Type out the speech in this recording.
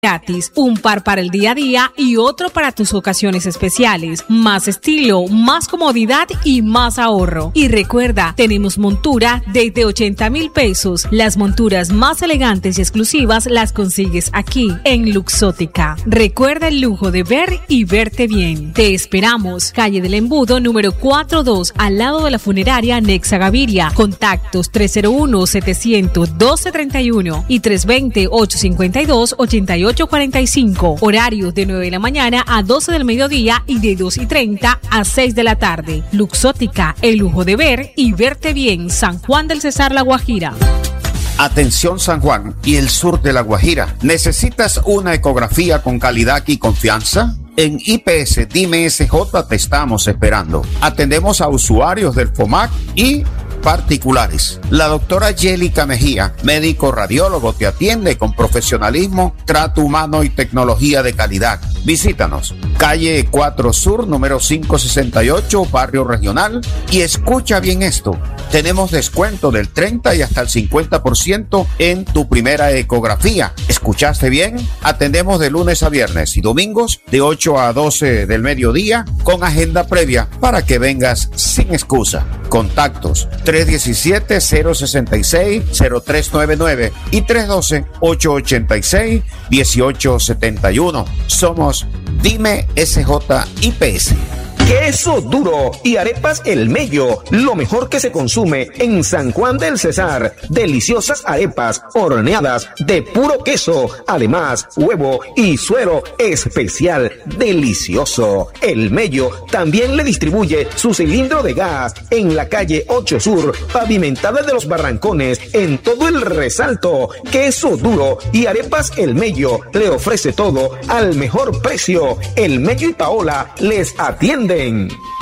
gratis, un par para el día a día y otro para tus ocasiones especiales. Más estilo, más comodidad y más ahorro. Y recuerda, tenemos montura desde 80,000 pesos. Las monturas más elegantes y exclusivas las consigues aquí en Luxótica. Recuerda el lujo de ver y verte bien. Te esperamos, calle del Embudo número 42, al lado de la funeraria Nexa Gaviria. Contactos 301-700-1231 y 320-852-8845. Horarios de 9 de la mañana a 12 del mediodía y de 2:30 a 6 de la tarde. Luxótica, el lujo de ver y verte bien. San Juan del Cesar, La Guajira. Atención San Juan y el sur de La Guajira. ¿Necesitas una ecografía con calidad y confianza? En IPS Dime SJ te estamos esperando. Atendemos a usuarios del FOMAC y particulares. La doctora Yélica Mejía, médico radiólogo, te atiende con profesionalismo, trato humano y tecnología de calidad. Visítanos, calle 4 Sur, número 568, Barrio Regional. Y escucha bien esto, tenemos descuento del 30 y hasta el 50% en tu primera ecografía. ¿Escuchaste bien? Atendemos de lunes a viernes y domingos de 8 a 12 del mediodía con agenda previa para que vengas sin excusa. Contactos 317-066-0399 y 312-886-1871. Somos Dime SJ IPS. Queso duro y arepas El Mello, lo mejor que se consume en San Juan del Cesar. Deliciosas arepas horneadas de puro queso, además huevo y suero especial, delicioso. El Mello también le distribuye su cilindro de gas en la calle 8 Sur, pavimentada de los Barrancones, en todo el Resalto. Queso duro y arepas El Mello le ofrece todo al mejor precio. El Mello y Paola les atienden.